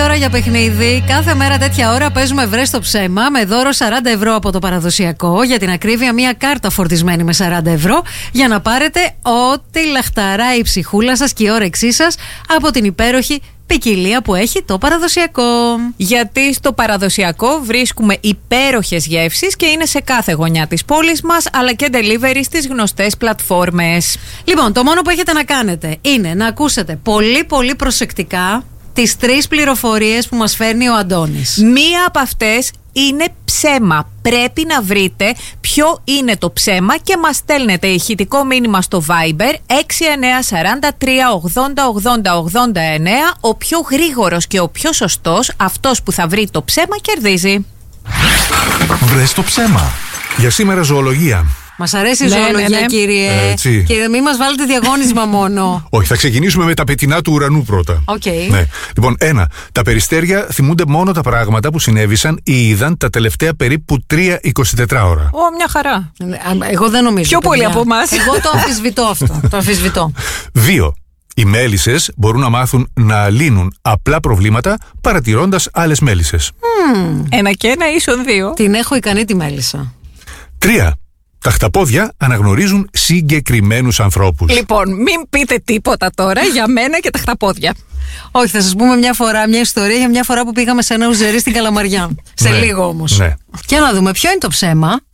ώρα για παιχνίδι. Κάθε μέρα τέτοια ώρα παίζουμε βρες το ψέμα με δώρο 40 ευρώ από το παραδοσιακό. Για την ακρίβεια, μια κάρτα φορτισμένη με 40 ευρώ για να πάρετε ό,τι λαχταράει η ψυχούλα σας και η όρεξή σας από την υπέροχη ποικιλία που έχει το παραδοσιακό. Γιατί στο παραδοσιακό βρίσκουμε υπέροχες γεύσεις και είναι σε κάθε γωνιά της πόλης μας, αλλά και delivery στις γνωστές πλατφόρμες. Λοιπόν, το μόνο που έχετε να κάνετε είναι να ακούσετε πολύ πολύ προσεκτικά τις 3 πληροφορίες που μας φέρνει ο Αντώνης. Μία από αυτές είναι ψέμα. Πρέπει να βρείτε ποιο είναι το ψέμα και μας στέλνετε ηχητικό μήνυμα στο Viber 6943808089. Ο πιο γρήγορος και ο πιο σωστός, αυτός που θα βρει το ψέμα, κερδίζει. Βρες το ψέμα. Για σήμερα ζωολογία. Μας αρέσει η ζωολογία, κύριε. Κύριε, μην μας βάλετε διαγώνισμα μόνο. Όχι, θα ξεκινήσουμε με τα πετεινά του ουρανού πρώτα. Okay. Ναι. Λοιπόν, 1. Τα περιστέρια θυμούνται μόνο τα πράγματα που συνέβησαν ή είδαν τα τελευταία περίπου 3-24 ώρα. Μια χαρά. Εγώ δεν νομίζω. Πιο πολύ από εμάς. Εγώ το αμφισβητώ αυτό. Το αμφισβητώ. 2. Οι μέλισσες μπορούν να μάθουν να λύνουν απλά προβλήματα παρατηρώντας άλλες μέλισσες. 1 και 1 ίσον 2. Την έχω ικανή τη μέλισσα. 3. Τα χταπόδια αναγνωρίζουν συγκεκριμένους ανθρώπους. Λοιπόν, μην πείτε τίποτα τώρα για μένα και τα χταπόδια. Όχι, θα σας πούμε μια ιστορία για μια φορά που πήγαμε σε ένα ουζερί στην Καλαμαριά. Σε λίγο όμως. Ναι. Και να δούμε ποιο είναι το ψέμα.